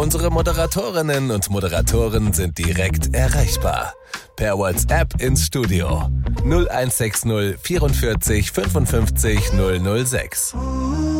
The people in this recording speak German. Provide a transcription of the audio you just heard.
Unsere Moderatorinnen und Moderatoren sind direkt erreichbar. Per WhatsApp ins Studio 0160 44 55 006.